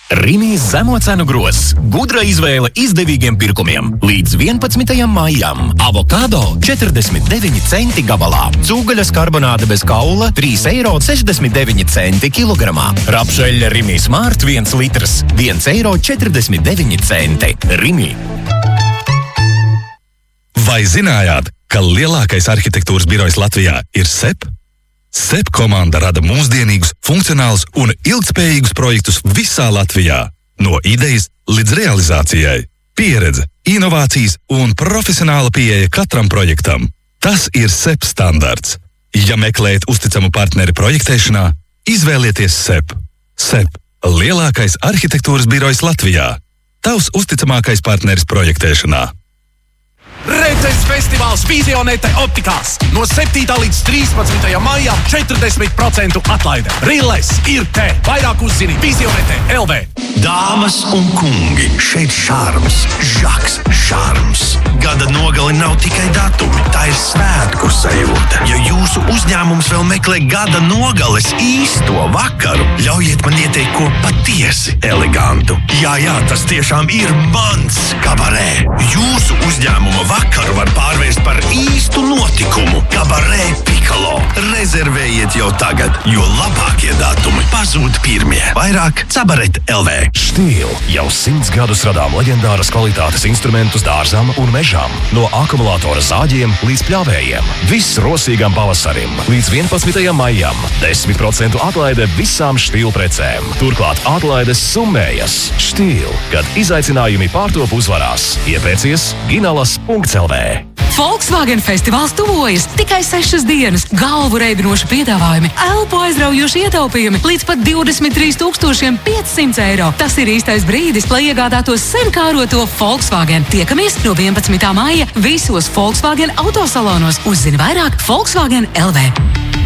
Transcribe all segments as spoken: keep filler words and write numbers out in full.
Rimīs zemo cenu grozs. Gudra izvēle izdevīgiem pirkumiem. Līdz vienpadsmitajam maijam. Avokado četrdesmit deviņi centi gabalā. Cūgaļas karbonāde bez kaula trīs eiro sešdesmit deviņi centi kilogramā. Rapšeļa Rimī Smart viens litrs viens eiro četrdesmit deviņi centi. Rimī. Vai zinājāt, ka lielākais arhitektūras birojs Latvijā ir S E P? S E P komanda rada mūsdienīgus, funkcionālus un ilgtspējīgus projektus visā Latvijā. No idejas līdz realizācijai. Pieredze, inovācijas un profesionāla pieeja katram projektam. Tas ir S E P standarts. Ja meklējat uzticamu partneri projektēšanā, izvēlieties S E P. S E P – lielākais arhitektūras birojs Latvijā. Tavs uzticamākais partneris projektēšanā. Redzes festivāls Vizionete optikās. No septītā līdz trīspadsmitajam maijam četrdesmit procentu atlaide. Rilles ir te. Vairāk uzzini Vizionete L V. Dāmas un kungi, šeit šarms, žaks šarms. Gada nogali nav tikai datumi, tā ir svētku sajūta. Ja jūsu uzņēmums vēl meklē gada nogales īsto vakaru, ļaujiet man ieteikt ko patiesi elegantu. Jā, jā, tas tiešām ir mans kabarē. Jūsu uzņēmuma vakaru var pārvērst par īstu notikumu. Kabarē Piccolo. Rezervējiet jau tagad, jo labākie datumi pazūd pirmie. Vairāk Cabaret L V. Steel jau simts gadus radām leģendāras kvalitātes instrumentus dārzam un mežām. No akumulātora zāģiem līdz pļāvējiem. Viss rosīgam pavasarim. Līdz vienpadsmitajam maijam. desmit procentu atlaide visām Steel precēm. Turklāt atlaides summējas. Steel, kad izaicinājumi pārtop uzvarās. Iepēcies Ginalas punkts L V. Volkswagen festivāls tuvojas. Tikai sešas dienas. Galvu reibinoši piedāvājumi. Elpu aizraujoši ietaupījumi. Līdz pat divdesmit trīs tūkstoši piecsimt eiro. Tas ir īstais brīdis, lai iegādātos sen kāroto Volkswagen. Tiekamies no vienpadsmitā maija visos Volkswagen autosalonos. Uzzini vairāk Volkswagen L V.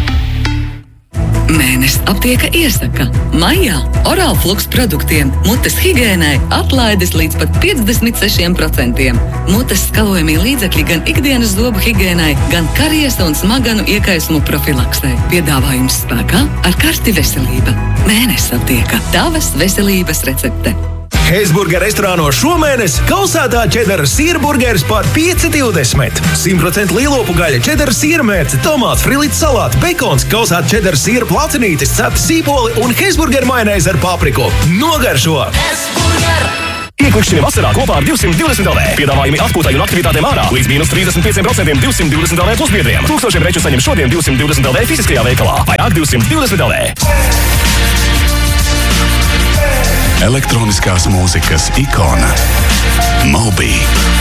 Mēnesis aptieka iesaka. Maijā Oral Flux produktiem mutes higiēnai atlaides līdz pat piecdesmit sešiem procentiem. Mutes skalojamie līdzekļi gan ikdienas zobu higiēnai, gan kariesa un smaganu iekaisumu profilaksei. Piedāvājums spēkā ar karti veselība. Mēnesis aptieka. Tavas veselības recepte. Heisburger restorānos šomēnes kausētā čedara sīrburgeris par pieci divdesmit. simt procentu lielopu gaļa, čedara sīrmērce, tomāts, frilīts salāti, bekons, kausēta čedara sīra placinītis, cepta sīpoli un Heisburger majonēzi ar papriku. Nogaršo! Heisburger! Ieklikšķini vasarā kopā ar divsimt divdesmit L V. Piedāvājumi atpūtai un aktivitātēm ārā. Līdz mīnus trīsdesmit pieciem procentiem divsimt divdesmit L V plus biedriem. Tūkstošiem preču saņem šodien divsimt divdesmit L V fiziskajā veikalā. Vairāk divsimt divdesmit L V. Elektroniskās mūzikas ikona Moby.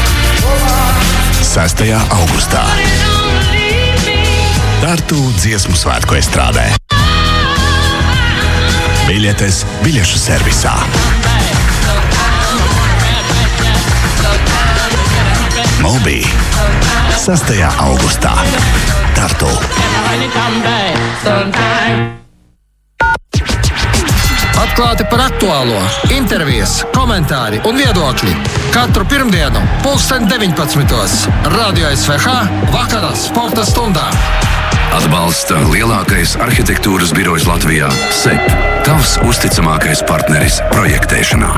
sestajā augustā. Tartu dziesmu svētku estrādē. Biļetes biļešu servisā. Moby. sestajā augustā. Tartu. Atklāti par aktuālo, intervijas, komentāri un viedokļi. Katru pirmdienu, pulksten deviņpadsmitos. Radio S V H vakarā sporta stundā. Atbalsta lielākais arhitektūras birojs Latvijā – S E P. Tavs uzticamākais partneris projektēšanā.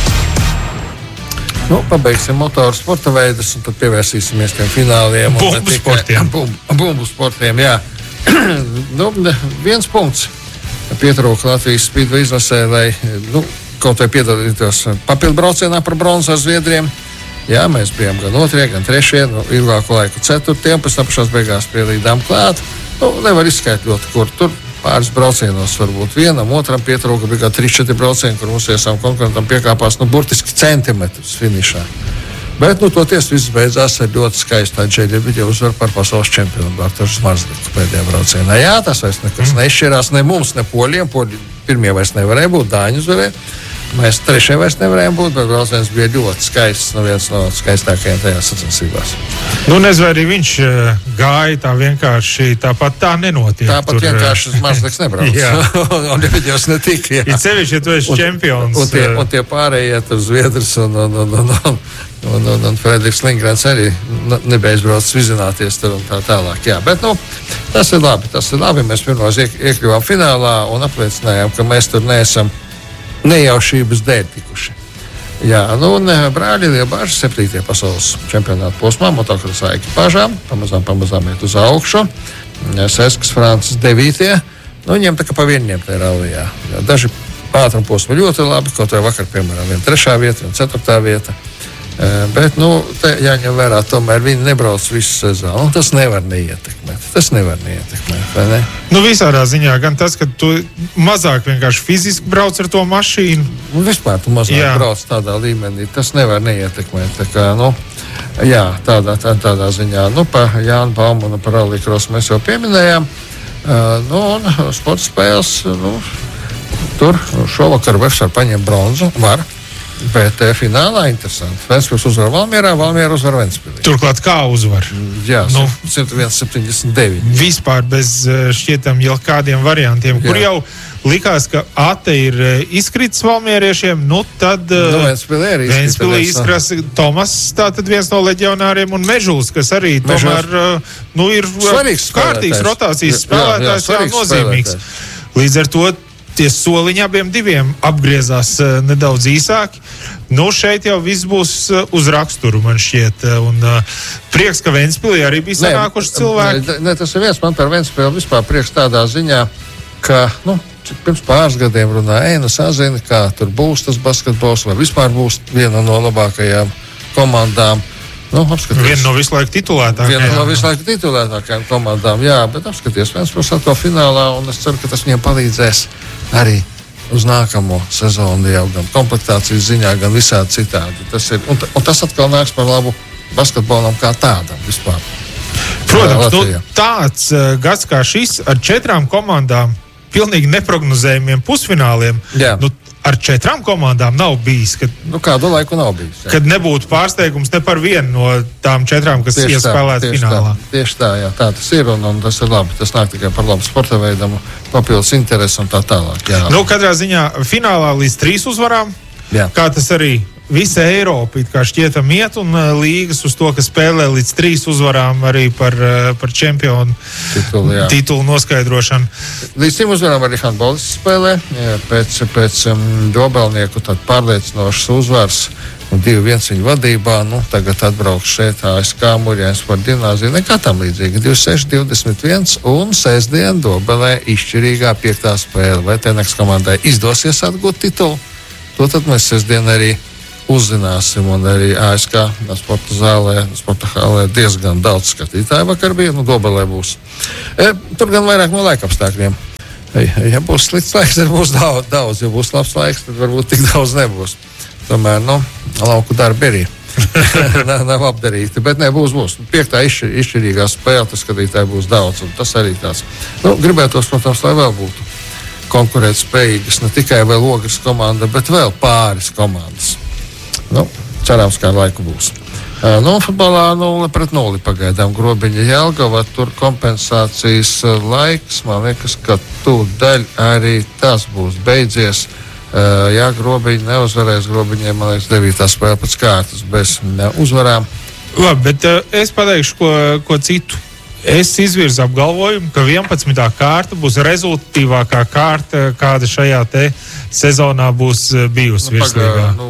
Nu, pabeigsim motoru sporta veidus un tad pievērsīsimies tiem fināliem. Bumbu sportiem. Bumbu, bumbu sportiem, jā. Nu, viens punkts. Pietrūka Latvijas spīdva izlasē, lai nu, kaut vai piedalītos papildu braucienā par bronzu ar Zviedriem. Jā, mēs bijām gan otrie, gan trešie, nu, ilgāku laiku ceturtie, pēc tam pašās beigās pielīdām klāt. Nu, nevar izskaitļot, kur tur pāris braucienos varbūt vienam, otram pietrūka, bija kā trīs četri braucieni, kur mums iesām konkurentam piekāpās, nu, burtiski centimetrus finišā. Bet, nu, toties viss beidzās ar ļoti skaistā džeļa video uzvaru par pasaules čempionu Bartošu Zmarzliku pēdējā braucienā. Jā, tas vairs nekas nešķirās ne mums, ne poļiem. Poļi pirmie vairs nevarēja būt, Dāņi uzvarēja. Mēs trešie vairs nevarējām būt, bet brauciens bija ļoti skaists, no viens no skaistākajiem tajās sacensībās. Nu, nezinu, arī viņš gāja tā vienkārši, tāpat tā nenotiek. Tāpat tur vienkārši Zmarzliks nebrauc. Un videos netika, jā. Ir sevišķi, ja tu esi čempions. Un, un, tie, un tie pārējie tur Zviedrs un, un, un, un, un, un, un, un Fredriks Lindgrens arī nebija izbraucis vizināties tur un tā tālāk. Jā, bet, nu, tas ir labi, tas ir labi. Mēs pirmos iek, iekļuvām finālā un apliecinājām, ka mēs tur neesam nejaušības dēļ tikuši. Jā, nu un brāļi Lielbāži septītajā pasaules čempionāta posmā motokrosa ekipāžām pamazām, pamazām iet uz augšu. Seskas Francis devītajā. Nu, viņiem tā kā pa vieniem te rallijā. Daži ātruma posmi ļoti labi, kaut vai vakar, piemēram, viena trešā vieta, viena ceturtā vieta. Bet, nu, te jāņem vērā, tomēr viņi nebrauc visu sezonu. Tas nevar neietekmēt. Tas nevar neietekmēt, vai ne? Nu, visādā ziņā, gan tas, ka tu mazāk vienkārši fiziski brauc ar to mašīnu. Un vispār tu mazāk jā. brauc tādā līmenī. Tas nevar neietekmēt. Tā kā, nu, jā, tādā, tā, tādā ziņā. Nu, pa Jānu Baumu un par rallija krosu mēs jau pieminējām. Uh, nu, un sporta spēles, nu, tur šovakar vairs var paņemt bronzu. Var. Bet e, finālā interesanti. Ventspils uzvar Valmierā, Valmiera uzvar Ventspilī. Turklāt kā uzvar? Jā, nu, simt viens septiņdesmit deviņi. Vispār bez šķietam jau kādiem variantiem, jā. Kur jau likās, ka Ate ir izkritis valmieriešiem, nu tad nu, Ventspilī ir Ventspilī izkras Tomas, tātad viens no leģionāriem, un Mežuls, kas arī Mežuls. tomēr nu, ir svarīgs kārtīgs rotācijas spēlētājs, jā, jā, jā, nozīmīgs. Spēlētājs. Līdz ar to tie soliņi abiem diviem apgriezās uh, nedaudz īsāki. Nu, šeit jau viss būs uh, uz raksturu, man šķiet. Un uh, prieks, ka Ventspilī arī bija sanākuši cilvēki. Ne, ne, tas ir viens man par Ventspili vispār prieks tādā ziņā, ka, nu, pirms pāris gadiem runāja, ej, nu, sazini, kā tur būs tas basketbols, vai vispār būs viena no labākajām komandām. Nu, viena no visu laiku titulētākajām. Viena no visu laiku titulētākajām komandām, jā, bet apskaties, Ventspils atkal finālā, un es ceru, ka tas viņiem palīdzēs arī uz nākamo sezonu, jau gan komplektācijas ziņā, gan visādi citādi. Tas ir, un, un tas atkal nāks par labu basketbolam kā tādam vispār. Protams, nu, tāds uh, gads kā šis ar četrām komandām, pilnīgi neprognozējumiem pusfināliem, jā. Nu, ar četrām komandām nav bijis. Kad, nu, kādu laiku nav bijis. Jā. Kad nebūtu pārsteigums ne par vienu no tām četrām, kas iespēlēt finālā. Tā, tieši tā, jā, tā tas ir, un, un tas ir labi. Tas nāk tikai par labu sporta veidam, papildus interesi un tā tālāk. Jā. Nu, katrā ziņā finālā līdz trīs uzvarām, jā. Kā tas arī visa Eiropa it kā šķietam iet, un uh, līgas uz to, ka spēlē līdz trīs uzvarām arī par, uh, par čempionu titulu, titulu noskaidrošanu. Līdz trim uzvarām arī handbolists spēlē. Jā, pēc pēc um, Dobelnieku tad pārliecinošas uzvaras un divi viens viņu vadībā. Nu, tagad atbrauks šeit A S K Mūrjāņu sporta ģimnāzija. Nekā tam līdzīgi. divdesmit seši divdesmit viens un sestdien Dobelē izšķirīgā piektā spēle. Vai Teneks komandai izdosies atgūt titulu? To tad mēs sestdien arī uzzināsim, un arī A S K sporta zālē, sporta hālē diezgan daudz skatītāju vakar bija, nu Dobelē būs. E, tur gan vairāk no laika apstākļiem. E, ja būs slikts laiks, tad būs daudz, daudz. Ja būs labs laiks, tad varbūt tik daudz nebūs. Tomēr, nu, lauku darbi arī nav, nav apdarīti, bet ne, būs, būs. Piektā izšķir, izšķirīgā spēle, tas skatītāji būs daudz, un tas arī tāds. Nu, gribētos, protams, lai vēl būtu konkurēt spējīgas, ne tikai vēl Ogres komanda, bet vēl pāris komandas. Nu, cerams, kā laiku būs. Uh, nu, futbolā nulle pret nulli pagaidām Grobiņa Jelgava. Tur kompensācijas uh, laiks, man liekas, ka tūdaļ arī tas būs beidzies. Uh, jā, Grobiņa neuzvarēs. Grobiņai, man liekas, devītā spēle pēc kārtas bez uzvarām. Labi, bet uh, es pateikšu ko, ko citu. Es izvirzu apgalvojumu, ka vienpadsmitā kārta būs rezultatīvākā kārta, kāda šajā te sezonā būs bijusi nu, virslīgā. Nu,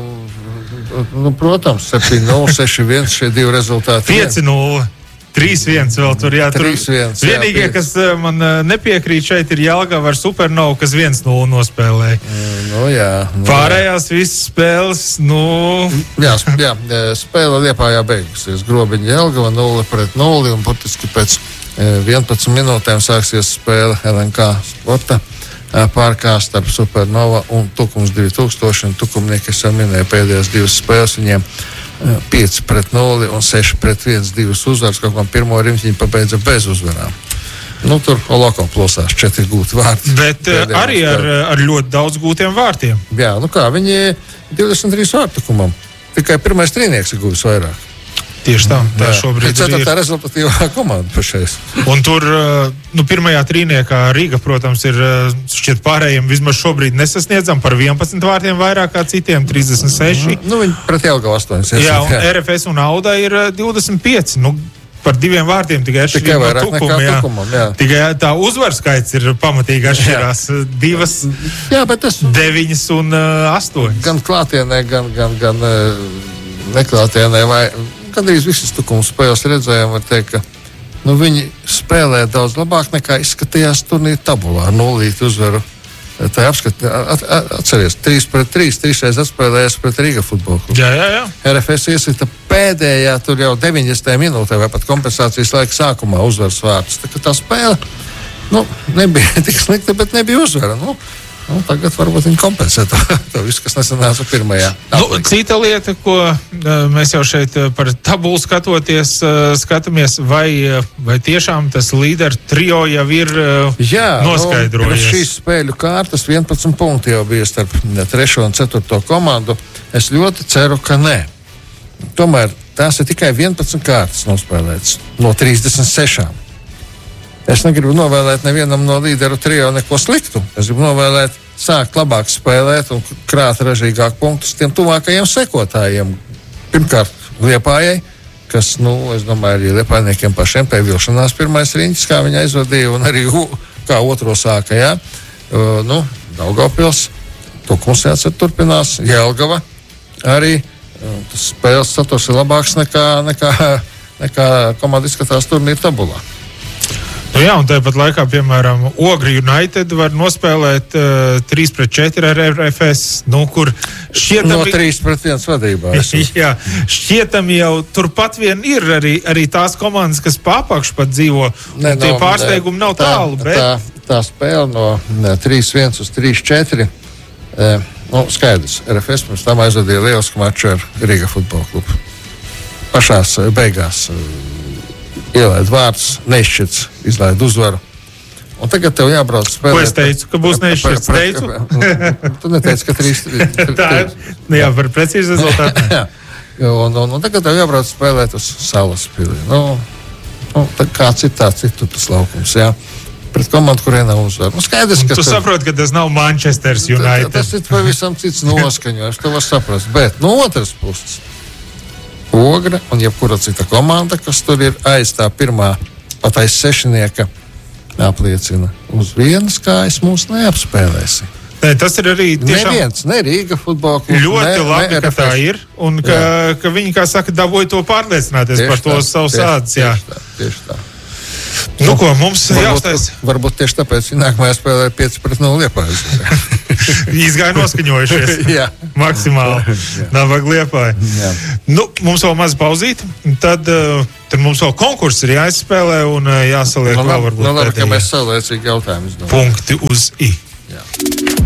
Nu, protams, septiņi nulle, seši viens šie divi rezultāti. pieci nulle, trīs viens vēl tur, jā. Tur trīs viens, vienīgie, jā, kas man nepiekrīt šeit, ir Jelgava ar Supernovu, kas viens nulle nospēlēja. Nu, jā. Nu, Pārējās visas spēles, nu... Jā, jā, spēle Liepājā beigusies. Grobiņa Jelgava nulle pret nulli, un burtiski pēc vienpadsmit minūtēm sāksies spēle L N K sporta pārkā starp Supernova un Tukums divi tūkstoši, un Tukumnieki, kas jau minēja pēdējās divas spēles, viņiem pieci pret nulli un seši pret viens divas uzvaras, kaut kā pirmo rimti viņi pabeidza bez uzvarām. Nu, tur Oloko plosās četri gūti vārti. Bet arī ar, ar ļoti daudz gūtiem vārtiem. Jā, nu kā, viņi divdesmit trīs vārtu Tukumam. Tikai pirmais trīnieks ir guvis vairāk. Tieši tā, tā jā. Šobrīd ir. Tā rezultatīvā komanda pašais. Un tur, nu, pirmajā trīniekā Rīga, protams, ir šķiet pārējiem vismaz šobrīd nesasniedzam par vienpadsmit vārtiem vairāk kā citiem, trīsdesmit seši. Nu, viņi pret Jelgavu astoņi. Jā, un R F S un Auda ir divdesmit pieci. Nu, par diviem vārtiem tikai atšķirīgi no tukuma. Jā. Tukumam, jā. Tikai tā uzvaru skaits ir pamatīgi atšķirās. Divas, jā, bet tas deviņas un uh, astoņas. Gan klātienē, gan, gan, gan uh, neklātienē, vai gandrīz visas tukuma spēles redzējām, var teikt, ka nu, viņi spēlē daudz labāk nekā izskatījās turnīra tabulā. Nulīti uzvaru. Tā ir apskata, at, at, atceries, trīs pret trīs, trīsreiz atspēlējies pret Rīga futbola klubu. Jā, jā, jā. R F S iesita pēdējā, tur jau deviņdesmitajā minūtē vai pat kompensācijas laika sākumā uzvaras vārtus. Tā, tā spēle, nu, nebija tik slikta, bet nebija uzvara. Nu, nu, tagad varbūt viņi kompensē to, to visu, kas nesanāca pirmajā. Nu, cita lieta, ko mēs jau šeit par tabulu skatoties, skatāmies, vai, vai tiešām tas līderu trio jau ir jā, noskaidrojies. Nu, šīs spēļu kārtas vienpadsmit punkti jau bija starp trešo un ceturto komandu. Es ļoti ceru, ka nē. Tomēr tās ir tikai vienpadsmit kārtas nospēlētas no trīsdesmit sešām. Es negribu novēlēt nevienam no līderu trio neko sliktu. Es gribu novēlēt sākt labāk spēlēt un krāt ražīgāk punktus tiem tuvākajiem sekotājiem. Pirmkārt, Liepājai, kas, nu, es domāju, arī liepājniekiem pašiem pie vilšanās pirmais riņķis, kā viņa aizvadīja, un arī kā otro sāka, jā. Uh, nu, Daugavpils, Tukums jācer turpinās, Jelgava arī. Uh, tas spēles saturs ir labāks nekā, nekā, nekā komanda izskatās turnīra tabulā. Nu jā, un tāpat laikā, piemēram, Ogri United var nospēlēt uh, trīs pret četri ar R F S, nu, kur šķietami... No trīs pret viens vadībā. Jā, šķietami jau turpat vien ir arī, arī tās komandas, kas pārpakš pat dzīvo, ne, un tie no, pārsteigumi nav tā, tālu, bet... Tā, tā spēle no ne, trīs viens uz trīs četri, e, nu, skaidrs, R F S pirms tam aizvadīja lielisku maču ar Rīga futbola klubu. Pašās beigās... Ielaid vārds, neizšķirts, izlaid uzvaru. Un tagad tev jābrauc spēlēt. Ko es teicu, ka būs neizšķirts? Teicu? Tu neteici, ka trīs. Tā ir. Jā, par precīzi rezultātu. Jā. Un, un, un tagad tev jābrauc spēlēt uz Salas pili. Nu, nu, kāds ir tāds, ir tas laukums, jā. Pret komandu, kurai nav uzvaru. Nu, skaidrs, ka tu saproti, ka tas nav Manchesters United. Tas ir pavisam cits noskaņojums, to var saprast. Bet no otras puses. Ogra un jebkura cita komanda, kas tur ir aiz tā pirmā, pat aiz sešnieka, apliecina uz vienas kājas mūs neapspēlēsi. Ne, tas ir arī tiešām... Neviens, ne Rīga futbola klubu, ļoti ne, labi, ne ka tā ir, un ka, ka viņi, kā saka, dabūja to pārliecināties tieši par to savu sāds. Tieši tā, tieši tā. Nu, ko, mums jāstais... Varbūt tieši tāpēc viņi nākamajā spēlē pieci pret nulli Liepājas. Izgāja noskaņojušies. Jā. Maksimāli. Nabaga Liepāja. Nu, mums vēl maz pauzīt. Tad, uh, tad mums vēl konkurss ir jāizspēlē un uh, jāsaliek no, vēl varbūt no, labi, pēdējā. Ka mēs saulēcīgi jautājumus domājam. Punkti uz I. Jā.